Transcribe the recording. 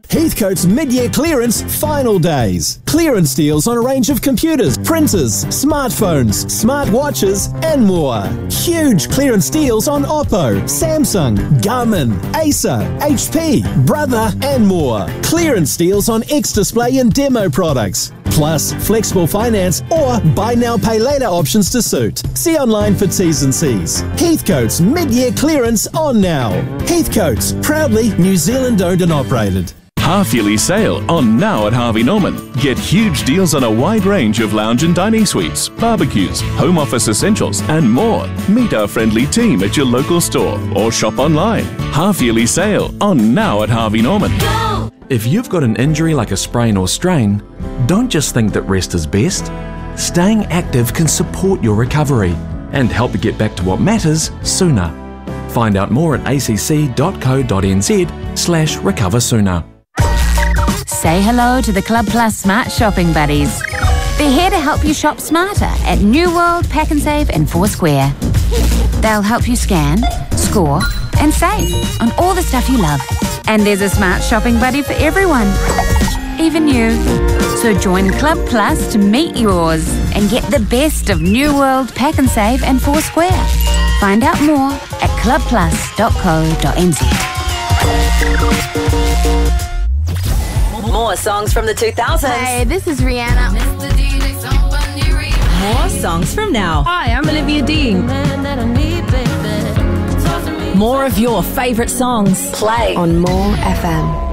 Heathcote's mid-year clearance final days. Clearance deals on a range of computers, printers, smartphones, smartwatches, and more. Huge clearance deals on Oppo, Samsung, Garmin, Acer, HP, Brother, and more. Clearance deals on X-Display and demo products. Plus, flexible finance or buy now, pay later options to suit. See online for T's and C's. Heathcote's mid-year clearance on now. Heathcote's, proudly New Zealand owned and operated. Half-yearly sale on now at Harvey Norman. Get huge deals on a wide range of lounge and dining suites, barbecues, home office essentials, and more. Meet our friendly team at your local store or shop online. Half-yearly sale on now at Harvey Norman. If you've got an injury like a sprain or strain, don't just think that rest is best. Staying active can support your recovery and help you get back to what matters sooner. Find out more at acc.co.nz/recoversooner. Say hello to the Club Plus Smart Shopping Buddies. They're here to help you shop smarter at New World, Pack and Save and Foursquare. They'll help you scan, score and save on all the stuff you love. And there's a smart shopping buddy for everyone, even you. So join Club Plus to meet yours and get the best of New World, Pack and Save and Foursquare. Find out more at clubplus.co.nz. More songs from the 2000s. Hey, this is Rihanna. More songs from now. Hi, I'm Olivia Dean. More of your favourite songs. Play on More FM.